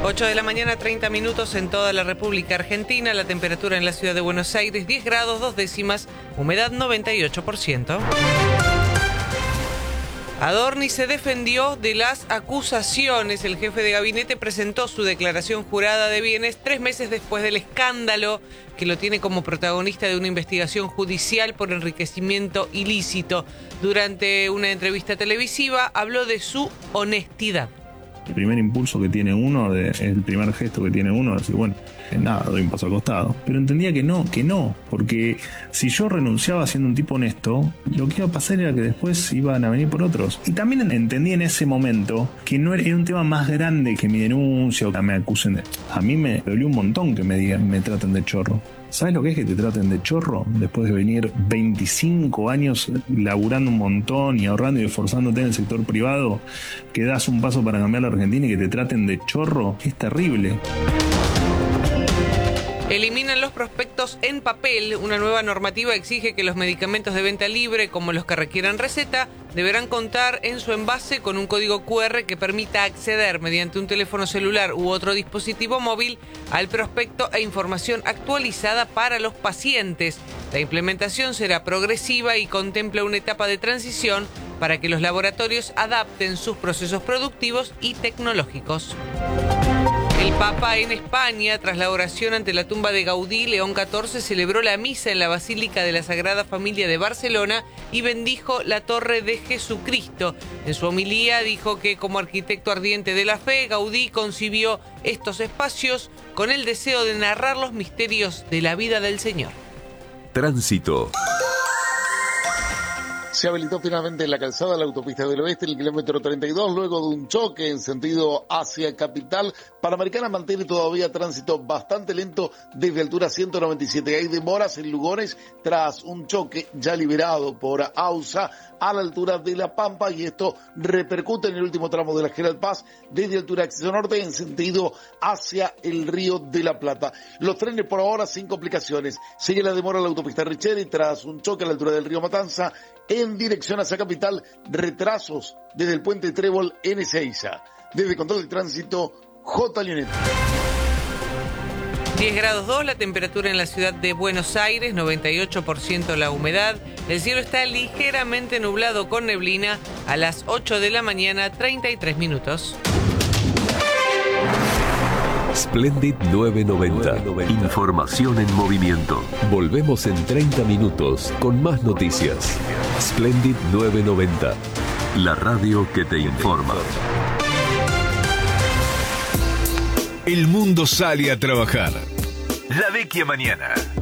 8 de la mañana, 30 minutos en toda la República Argentina. La temperatura en la ciudad de Buenos Aires, 10 grados 2 décimas, humedad 98%. Adorni se defendió de las acusaciones. El jefe de gabinete presentó su declaración jurada de bienes 3 meses después del escándalo que lo tiene como protagonista de una investigación judicial por enriquecimiento ilícito. Durante una entrevista televisiva habló de su honestidad. El primer impulso que tiene uno, el primer gesto que tiene uno es decir, bueno, nada, doy un paso al costado. Pero entendía que no, porque si yo renunciaba siendo un tipo honesto, lo que iba a pasar era que después iban a venir por otros. Y también entendí en ese momento que no era un tema más grande que mi denuncia o que me acusen de... A mí me dolió un montón que me traten de chorro. ¿Sabes lo que es que te traten de chorro? Después de venir 25 años laburando un montón y ahorrando y esforzándote en el sector privado, que das un paso para cambiar la Argentina y que te traten de chorro, es terrible. Eliminan los prospectos en papel. Una nueva normativa exige que los medicamentos de venta libre, como los que requieran receta, deberán contar en su envase con un código QR que permita acceder mediante un teléfono celular u otro dispositivo móvil al prospecto e información actualizada para los pacientes. La implementación será progresiva y contempla una etapa de transición para que los laboratorios adapten sus procesos productivos y tecnológicos. El Papa en España, tras la oración ante la tumba de Gaudí, León XIV celebró la misa en la Basílica de la Sagrada Familia de Barcelona y bendijo la Torre de Jesucristo. En su homilía dijo que como arquitecto ardiente de la fe, Gaudí concibió estos espacios con el deseo de narrar los misterios de la vida del Señor. Tránsito. Se habilitó finalmente en la calzada de la autopista del oeste, el kilómetro 32, luego de un choque en sentido hacia Capital. Panamericana mantiene todavía tránsito bastante lento desde altura 197. Hay demoras en Lugones tras un choque ya liberado por AUSA a la altura de La Pampa, y esto repercute en el último tramo de la General Paz desde altura Acceso Norte en sentido hacia el Río de la Plata. Los trenes por ahora sin complicaciones. Sigue la demora en la autopista Richeri tras un choque a la altura del río Matanza en dirección hacia Capital, retrasos desde el puente Trébol en Ezeiza. Desde Control de Tránsito, J. Leonetti. 10 grados 2, la temperatura en la ciudad de Buenos Aires, 98% la humedad. El cielo está ligeramente nublado con neblina a las 8 de la mañana, 33 minutos. Splendid 990. Información en movimiento. Volvemos en 30 minutos con más noticias. Splendid 990. La radio que te informa. El mundo sale a trabajar. La vecchia mañana.